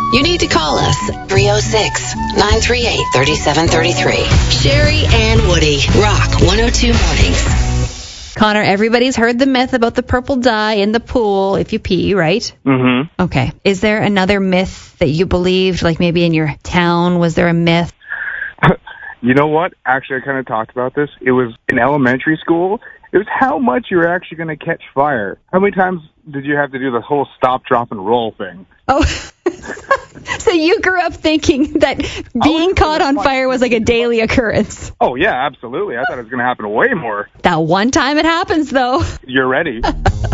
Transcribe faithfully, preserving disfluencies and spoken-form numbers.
You need to call us. three oh six, nine three eight, three seven three three. Sherry and Woody. Rock one oh two Mornings. Connor, everybody's heard the myth about the purple dye in the pool if you pee, right? Mm-hmm. Okay. Is there another myth that you believed, like maybe in your town? Was there a myth? You know what? Actually, I kind of talked about this. It was in elementary school. It was how much you were actually going to catch fire. How many times did you have to do the whole stop, drop, and roll thing? Oh, so you grew up thinking that being caught on fire was like a daily occurrence. Oh, yeah, absolutely. I thought it was going to happen way more. That one time it happens, though. You're ready.